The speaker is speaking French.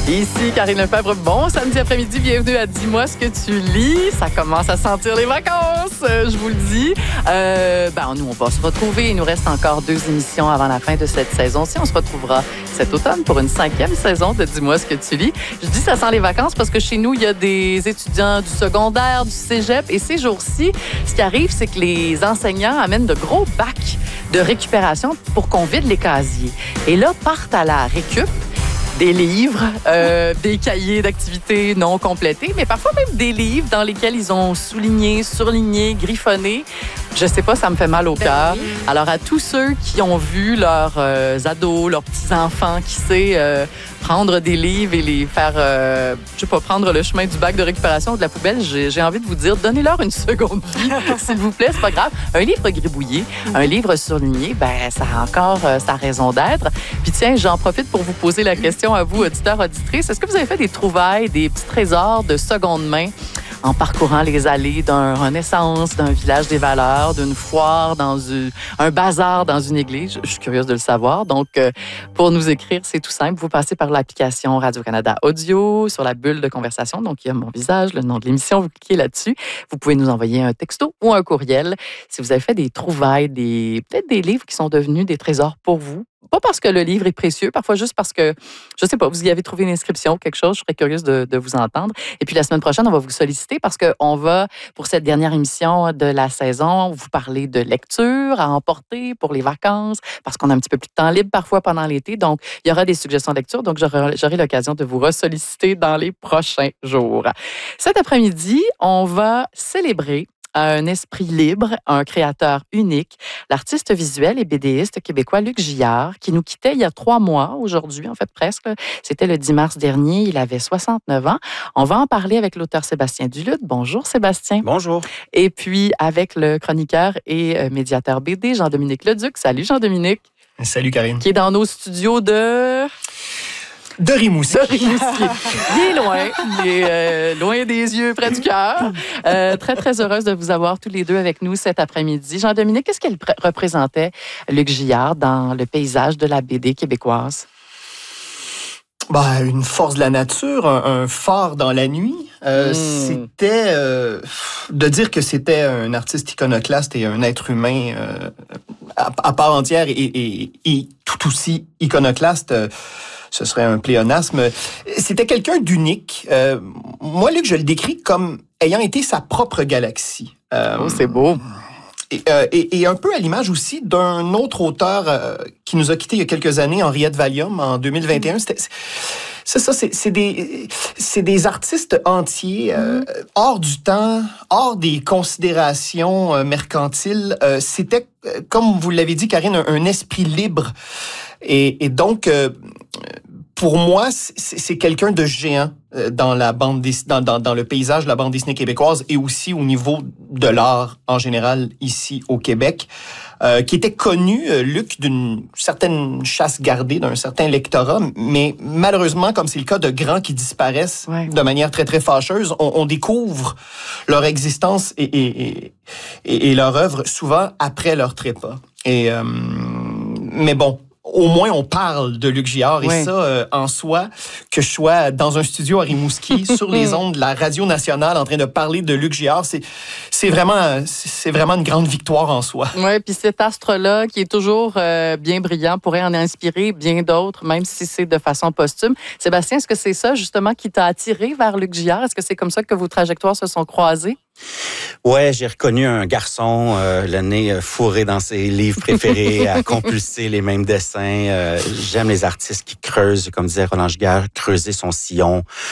Ici Karine Lefebvre, bon samedi après-midi, bienvenue à Dis-moi ce que tu lis. Ça commence à sentir les vacances, je vous le dis. Nous, on va se retrouver. Il nous reste encore 2 émissions avant la fin de cette saison-ci. On se retrouvera cet automne pour une 5e saison de Dis-moi ce que tu lis. Je dis ça sent les vacances parce que chez nous, il y a des étudiants du secondaire, du cégep. Et ces jours-ci, ce qui arrive, c'est que les enseignants amènent de gros bacs de récupération pour qu'on vide les casiers. Et là, partent à la récup des livres, des cahiers d'activités non complétés, mais parfois même des livres dans lesquels ils ont souligné, surligné, griffonné. Je sais pas, ça me fait mal au cœur. Oui. Alors, à tous ceux qui ont vu leurs ados, leurs petits-enfants, qui sait prendre des livres et les faire, prendre le chemin du bac de récupération ou de la poubelle, j'ai envie de vous dire, donnez-leur une seconde vie, s'il vous plaît, c'est pas grave. Un livre gribouillé, un livre surligné, ça a encore sa raison d'être. Puis tiens, j'en profite pour vous poser la question à vous, auditeurs, auditrices. Est-ce que vous avez fait des trouvailles, des petits trésors de seconde main en parcourant les allées d'un Renaissance, d'un village des valeurs, d'une foire, dans un bazar dans une église? Je suis curieuse de le savoir. Donc, pour nous écrire, c'est tout simple. Vous passez par l'application Radio-Canada Audio sur la bulle de conversation. Donc, il y a mon visage, le nom de l'émission. Vous cliquez là-dessus. Vous pouvez nous envoyer un texto ou un courriel si vous avez fait des trouvailles, peut-être des livres qui sont devenus des trésors pour vous. Pas parce que le livre est précieux, parfois juste parce que, je sais pas, vous y avez trouvé une inscription, quelque chose. Je serais curieuse de vous entendre. Et puis, la semaine prochaine, on va vous solliciter parce qu'on va, pour cette dernière émission de la saison, vous parler de lecture à emporter pour les vacances, parce qu'on a un petit peu plus de temps libre parfois pendant l'été. Donc, il y aura des suggestions de lecture. Donc, j'aurai l'occasion de vous ressolliciter dans les prochains jours. Cet après-midi, on va célébrer un esprit libre, un créateur unique, l'artiste visuel et BDiste québécois Luc Gillard, qui nous quittait il y a 3 mois, aujourd'hui, en fait, presque. C'était le 10 mars dernier. Il avait 69 ans. On va en parler avec l'auteur Sébastien Duluth. Bonjour, Sébastien. Bonjour. Et puis, avec le chroniqueur et médiateur BD, Jean-Dominique Leduc. Salut, Jean-Dominique. Salut, Karine. Qui est dans nos studios de Rimouski. Il est loin. Il est loin des yeux, près du cœur. Très, très heureuse de vous avoir tous les deux avec nous cet après-midi. Jean-Dominique, qu'est-ce qu'elle représentait, Luc Gillard, dans le paysage de la BD québécoise? Une force de la nature, un phare dans la nuit. C'était de dire que c'était un artiste iconoclaste et un être humain à part entière et tout aussi iconoclaste. Ce serait un pléonasme. C'était quelqu'un d'unique. Moi, Luc, je le décris comme ayant été sa propre galaxie. C'est beau. Et un peu à l'image aussi d'un autre auteur qui nous a quittés il y a quelques années, Henriette Valium, en 2021. C'est des artistes entiers, hors du temps, hors des considérations mercantiles. C'était, comme vous l'avez dit, Karine, un esprit libre. Et donc, pour moi, c'est quelqu'un de géant dans la bande dans le paysage de la bande dessinée québécoise et aussi au niveau de l'art en général ici au Québec, qui était connu, Luc, d'une certaine chasse gardée, d'un certain lectorat, mais malheureusement, comme c'est le cas de grands qui disparaissent de manière très, très fâcheuse, on découvre leur existence et leur œuvre souvent après leur trépas. Mais bon, au moins, on parle de Luc Gillard. Et ça, en soi, que je sois dans un studio à Rimouski, sur les ondes de la Radio nationale, en train de parler de Luc Gillard, c'est vraiment une grande victoire en soi. Oui, puis cet astre-là, qui est toujours bien brillant, pourrait en inspirer bien d'autres, même si c'est de façon posthume. Sébastien, est-ce que c'est ça, justement, qui t'a attiré vers Luc Gillard? Est-ce que c'est comme ça que vos trajectoires se sont croisées? Ouais, j'ai reconnu un garçon, le nez fourré dans ses livres préférés, à compulser les mêmes dessins. J'aime les artistes qui creusent, comme disait Roland Giguère, creuser son sillon,